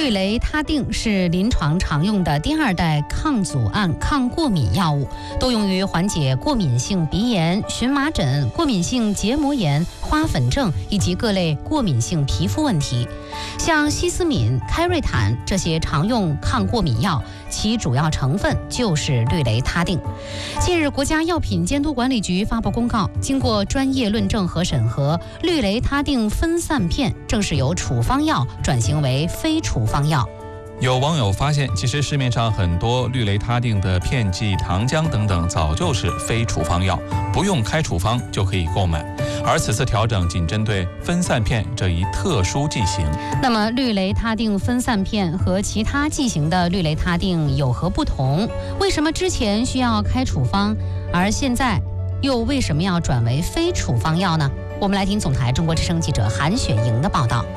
氯雷他定是临床常用的第2代抗组胺抗过敏药物，多用于缓解过敏性鼻炎、荨麻疹、过敏性结膜炎、花粉症以及各类过敏性皮肤问题。像西司敏、开瑞坦这些常用抗过敏药，其主要成分就是氯雷他定。近日，国家药品监督管理局发布公告，经过专业论证和审核，氯雷他定分散片正式由处方药转型为非处方药。 有网友发现，其实市面上很多氯雷他定的片剂、糖浆等等，早就是非处方药，不用开处方就可以购买。而此次调整仅针对分散片这一特殊剂型。 那么，氯雷他定分散片和其他剂型的氯雷他定有何不同？为什么之前需要开处方，而现在又为什么要转为非处方药呢？我们来听总台中国之声记者韩雪莹的报道。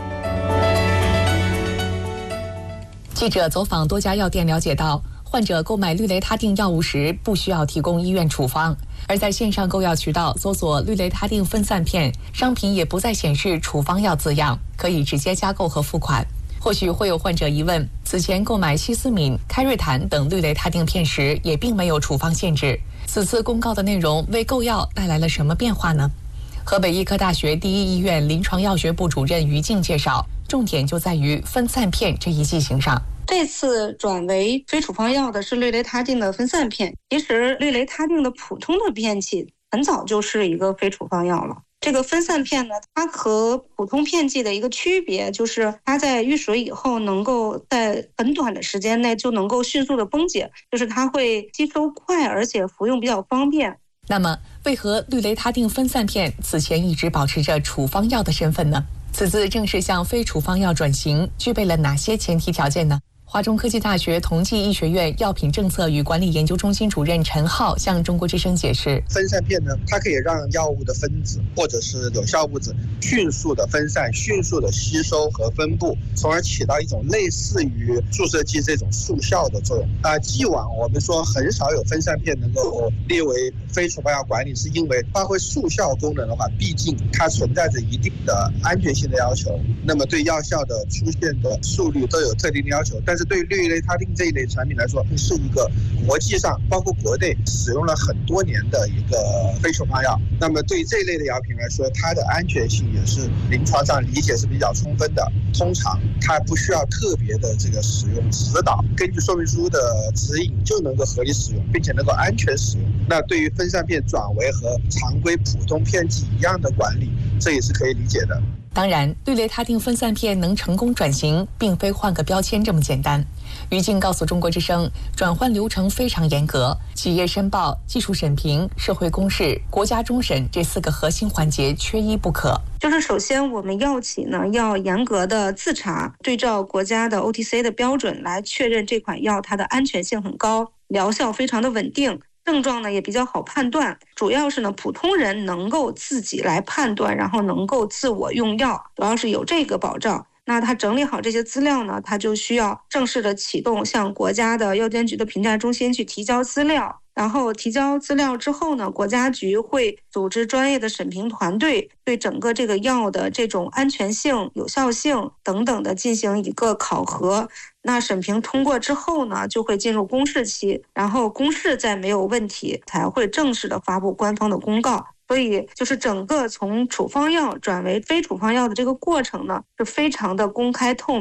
记者走访多家药店了解到，患者购买氯雷他定药物时不需要提供医院处方，而在线上购药渠道搜索氯雷他定分散片，商品也不再显示处方药字样，可以直接加购和付款。或许会有患者疑问，此前购买西司敏、开瑞坦等氯雷他定片时也并没有处方限制，此次公告的内容为购药带来了什么变化呢？河北医科大学第一医院临床药学部主任于静介绍，重点就在于分散片这一剂型上。 这次转为非处方药的是氯雷他定的分散片。其实氯雷他定的普通的片剂很早就是一个非处方药了。这个分散片呢，它和普通片剂的一个区别就是它在遇水以后能够在很短的时间内就能够迅速的崩解，就是它会吸收快，而且服用比较方便。 那么为何氯雷他定分散片此前一直保持着处方药的身份呢？此次正式向非处方药转型，具备了哪些前提条件呢？华中科技大学同济医学院药品政策与管理研究中心主任陈浩向中国之声解释， 分散片呢，它可以让药物的分子或者是有效物质迅速的分散、迅速的吸收和分布，从而起到一种类似于注射剂这种速效的作用。既往我们说很少有分散片能够列为非处方药管理，是因为发挥速效功能的话，毕竟它存在着一定的安全性的要求，那么对药效的出现的速率都有特定的要求。但是对氯雷他定这一类产品来说，是一个国际上包括国内使用了很多年的一个非处方药。那么对于这一类的药品来说，它的安全性也是临床上理解是比较充分的。通常它不需要特别的这个使用指导，根据说明书的指引就能够合理使用，并且能够安全使用。那对于分散片转为和常规普通片剂一样的管理，这也是可以理解的。 当然，氯雷他定分散片能成功转型，并非换个标签这么简单。于静告诉中国之声，转换流程非常严格，企业申报、技术审评、社会公示、国家终审这4个核心环节缺一不可。 就是首先我们药企呢要严格的自查，对照国家的 OTC 的标准来确认这款药它的安全性很高，疗效非常的稳定。症状呢也比较好判断，主要是呢普通人能够自己来判断，然后能够自我用药，主要是有这个保障。那他整理好这些资料呢，他就需要正式的启动向国家的药监局的评价中心去提交资料。然后提交资料之后呢，国家局会组织专业的审评团队，对整个这个药的这种安全性、有效性等等的进行一个考核。那审评通过之后呢，就会进入公示期，然后公示再没有问题，才会正式的发布官方的公告。所以就是整个从处方药转为非处方药的这个过程呢，是非常的公开透明。